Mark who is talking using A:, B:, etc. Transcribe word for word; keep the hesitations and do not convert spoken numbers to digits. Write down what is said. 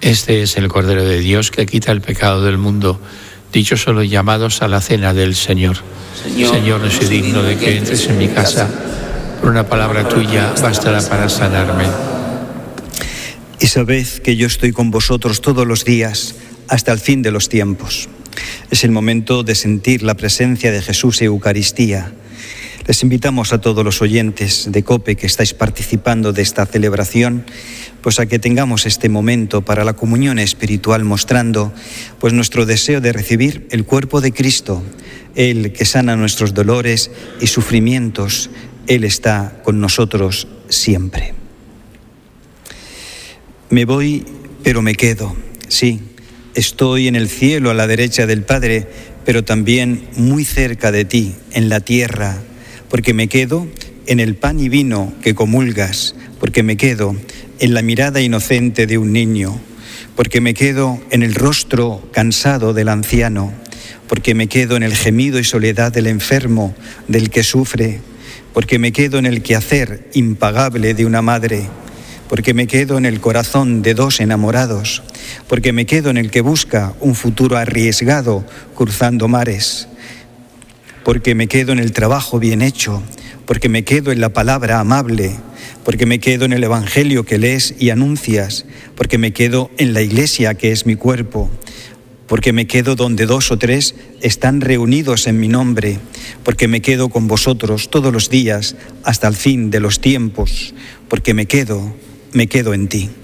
A: Este es el Cordero de Dios que quita el pecado del mundo. Dichosos los llamados a la cena del Señor. Señor, Señor no soy digno de que entres en mi casa. Por una palabra tuya bastará para sanarme.
B: Y sabed que yo estoy con vosotros todos los días hasta el fin de los tiempos. Es el momento de sentir la presencia de Jesús en Eucaristía. Les invitamos a todos los oyentes de COPE que estáis participando de esta celebración, pues a que tengamos este momento para la comunión espiritual, mostrando pues nuestro deseo de recibir el cuerpo de Cristo, Él que sana nuestros dolores y sufrimientos. Él está con nosotros siempre. Me voy, pero me quedo. Sí, estoy en el cielo a la derecha del Padre, pero también muy cerca de ti, en la tierra, porque me quedo en el pan y vino que comulgas, porque me quedo en la mirada inocente de un niño, porque me quedo en el rostro cansado del anciano, porque me quedo en el gemido y soledad del enfermo, del que sufre, porque me quedo en el quehacer impagable de una madre, porque me quedo en el corazón de dos enamorados, porque me quedo en el que busca un futuro arriesgado cruzando mares, porque me quedo en el trabajo bien hecho, porque me quedo en la palabra amable, porque me quedo en el Evangelio que lees y anuncias, porque me quedo en la iglesia que es mi cuerpo, porque me quedo donde dos o tres están reunidos en mi nombre, porque me quedo con vosotros todos los días hasta el fin de los tiempos, porque me quedo, me quedo en ti.